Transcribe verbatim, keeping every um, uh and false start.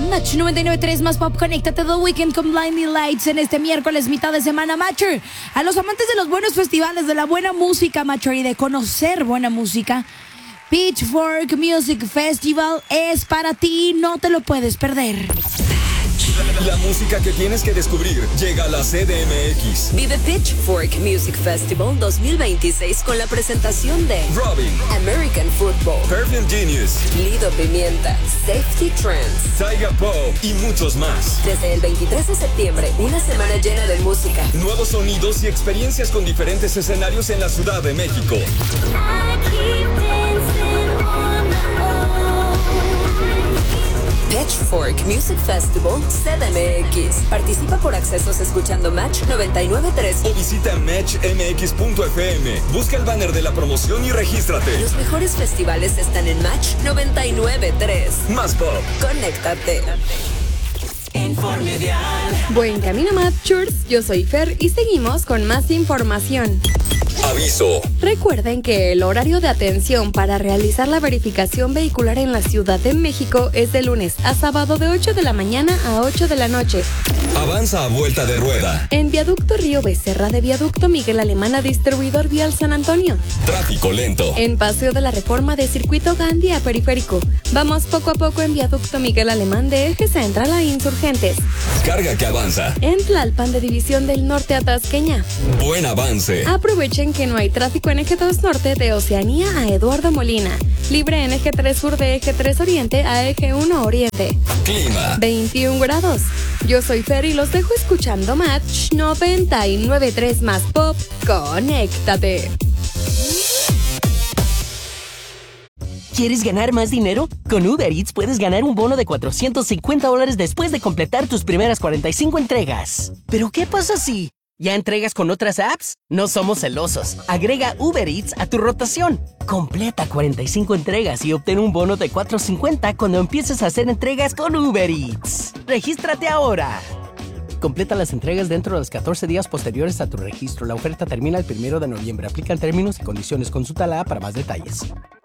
Match noventa y nueve punto tres más pop. Conéctate The Weeknd con Blinding Lights en este miércoles, mitad de semana, Matcher. A los amantes de los buenos festivales, de la buena música, Matcher, y de conocer buena música, Pitchfork Music Festival es para ti, no te lo puedes perder. La música que tienes que descubrir llega a la C D M X. Vive Pitchfork Music Festival dos mil veintiséis con la presentación de Robin, American Football, Perfume Genius, Lido Pimienta, Safety Trance, Tyga Poe y muchos más. Desde el veintitrés de septiembre, una semana llena de música, nuevos sonidos y experiencias con diferentes escenarios en la Ciudad de México. Pitchfork Music Festival C D M X. Participa por accesos escuchando Match noventa y nueve punto tres o visita match m x punto f m. Busca el banner de la promoción y regístrate. Los mejores festivales están en Match noventa y nueve punto tres. Más pop. Conéctate. Informedial. Buen camino, Matchers. Yo soy Fer y seguimos con más información. Aviso. Recuerden que el horario de atención para realizar la verificación vehicular en la Ciudad de México es de lunes a sábado de ocho de la mañana a ocho de la noche. Avanza a vuelta de rueda. En Viaducto Río Becerra de Viaducto Miguel Alemán a Distribuidor Vial San Antonio. Tráfico lento. En Paseo de la Reforma de Circuito Gandhi a Periférico. Vamos poco a poco en Viaducto Miguel Alemán de Eje Central a Insurgentes. Carga que avanza. En Tlalpan de División del Norte a Tasqueña. Buen avance. Aprovechen que no hay tráfico en Eje dos Norte de Oceanía a Eduardo Molina. Libre en Eje tres Sur de Eje tres Oriente a Eje uno Oriente. Clima. veintiún grados. Yo soy Fer y los dejo escuchando Match noventa y nueve punto tres más pop. Conéctate. ¿Quieres ganar más dinero? Con Uber Eats puedes ganar un bono de cuatrocientos cincuenta dólares después de completar tus primeras cuarenta y cinco entregas. ¿Pero qué pasa si ya entregas con otras apps? No somos celosos. Agrega Uber Eats a tu rotación. Completa cuarenta y cinco entregas y obtén un bono de cuatrocientos cincuenta cuando empieces a hacer entregas con Uber Eats. ¡Regístrate ahora! Completa las entregas dentro de los catorce días posteriores a tu registro. La oferta termina el primero de noviembre. Aplican términos y condiciones. Consulta la app para más detalles.